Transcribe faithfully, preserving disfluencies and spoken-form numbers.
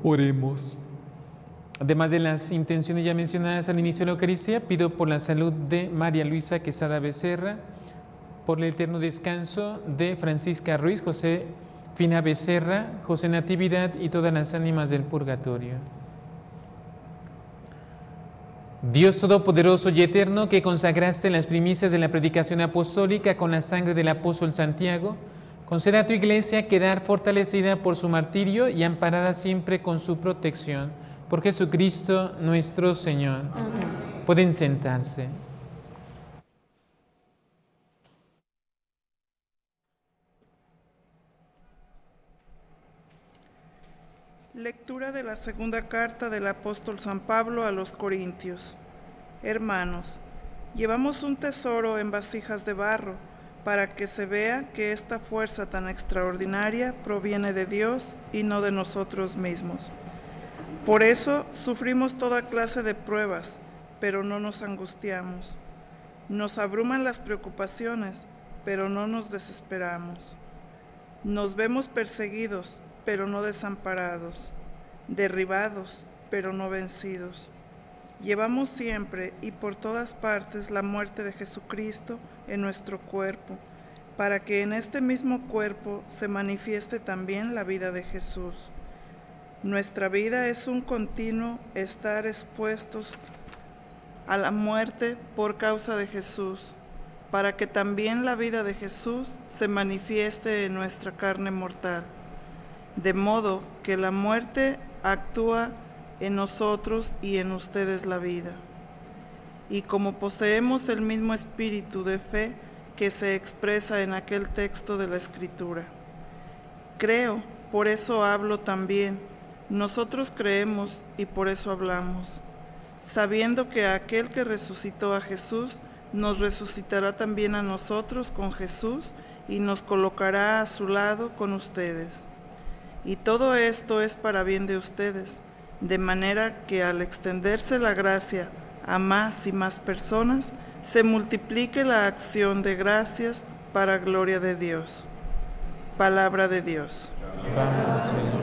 Oremos. Además de las intenciones ya mencionadas al inicio de la Eucaristía, pido por la salud de María Luisa Quesada Becerra, por el eterno descanso de Francisca Ruiz, José Fina Becerra, José Natividad y todas las ánimas del purgatorio. Dios Todopoderoso y Eterno, que consagraste las primicias de la predicación apostólica con la sangre del apóstol Santiago, conceda a tu Iglesia quedar fortalecida por su martirio y amparada siempre con su protección. Por Jesucristo nuestro Señor. Amén. Pueden sentarse. Lectura de la segunda carta del apóstol San Pablo a los Corintios. Hermanos, llevamos un tesoro en vasijas de barro, para que se vea que esta fuerza tan extraordinaria proviene de Dios y no de nosotros mismos. Por eso sufrimos toda clase de pruebas, pero no nos angustiamos. Nos abruman las preocupaciones, pero no nos desesperamos. Nos vemos perseguidos, pero no desamparados, derribados, pero no vencidos. Llevamos siempre y por todas partes la muerte de Jesucristo en nuestro cuerpo, para que en este mismo cuerpo se manifieste también la vida de Jesús. Nuestra vida es un continuo estar expuestos a la muerte por causa de Jesús, para que también la vida de Jesús se manifieste en nuestra carne mortal. De modo que la muerte actúa en nosotros y en ustedes la vida. Y como poseemos el mismo espíritu de fe que se expresa en aquel texto de la Escritura. Creo, por eso hablo también. Nosotros creemos y por eso hablamos, sabiendo que aquel que resucitó a Jesús nos resucitará también a nosotros con Jesús y nos colocará a su lado con ustedes. Y todo esto es para bien de ustedes, de manera que al extenderse la gracia a más y más personas, se multiplique la acción de gracias para gloria de Dios. Palabra de Dios. Vamos, Señor.